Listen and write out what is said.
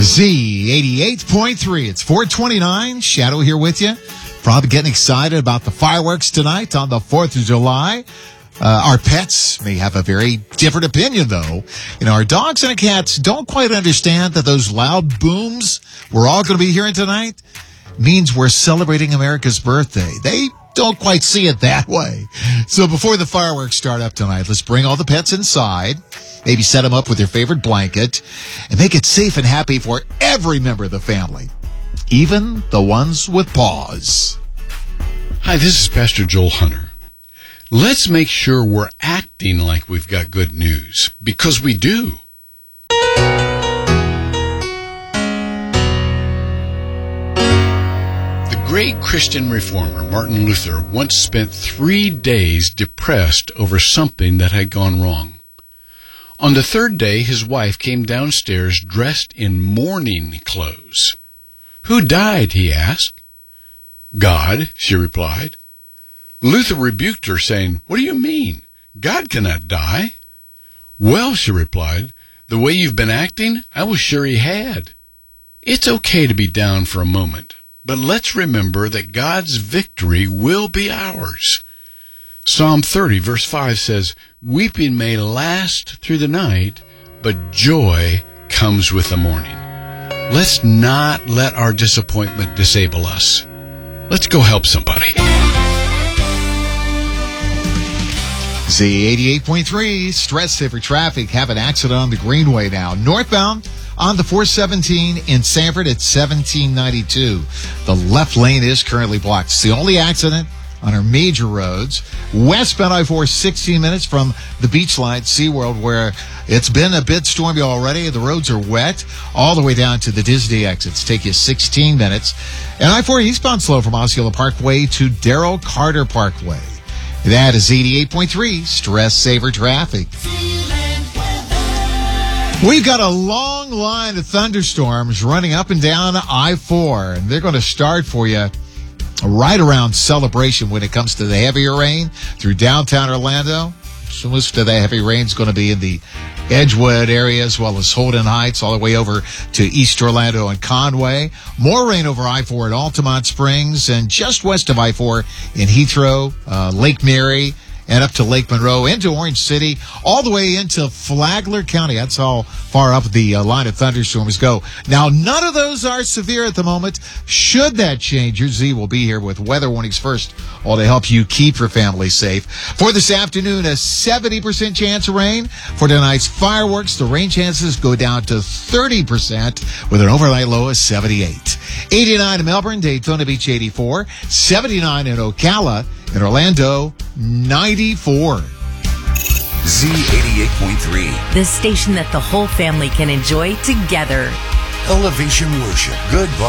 Z88.3. It's 429. Shadow here with you. Probably getting excited about the fireworks tonight on the 4th of July. Our pets may have a very different opinion, though. You know, our dogs and cats don't quite understand that those loud booms we're all going to be hearing tonight means we're celebrating America's birthday. They don't quite see it that way. So before the fireworks start up tonight, let's bring all the pets inside, maybe set them up with their favorite blanket, and make it safe and happy for every member of the family, even the ones with paws. Hi, this is Pastor Joel Hunter. Let's make sure we're acting like we've got good news, because we do. The great Christian reformer Martin Luther once spent 3 days depressed over something that had gone wrong. On the third day, his wife came downstairs dressed in mourning clothes. "Who died?" he asked. "God," she replied. Luther rebuked her, saying, "What do you mean? God cannot die." "Well," she replied, "the way you've been acting, I was sure he had." It's okay to be down for a moment, but let's remember that God's victory will be ours. Psalm 30, verse 5 says, "Weeping may last through the night, but joy comes with the morning." Let's not let our disappointment disable us. Let's go help somebody. Z88.3, stress saver traffic. Have an accident on the Greenway now. Northbound on the 417 in Sanford at 1792. The left lane is currently blocked. It's the only accident on our major roads. Westbound I-4, 16 minutes from the Beachline SeaWorld, where it's been a bit stormy already. The roads are wet all the way down to the Disney exits. Take you 16 minutes. And I-4 eastbound slow from Osceola Parkway to Darrell Carter Parkway. That is 88.3 stress saver traffic. We've got a long line of thunderstorms running up and down I-4, and they're going to start for you right around Celebration when it comes to the heavier rain through downtown Orlando. So most of the heavy rain is going to be in the Edgewood area as well as Holden Heights, all the way over to East Orlando and Conway. More rain over I-4 at Altamont Springs and just west of I-4 in Heathrow, Lake Mary, and up to Lake Monroe, into Orange City, all the way into Flagler County. That's how far up the line of thunderstorms go. Now, none of those are severe at the moment. Should that change, your Z will be here with weather warnings first, all to help you keep your family safe. For this afternoon, a 70% chance of rain. For tonight's fireworks, the rain chances go down to 30% with an overnight low of 78. 89 in Melbourne, Daytona Beach 84, 79 in Ocala, in Orlando, 94. Z88.3. The station that the whole family can enjoy together. Elevation Worship. Good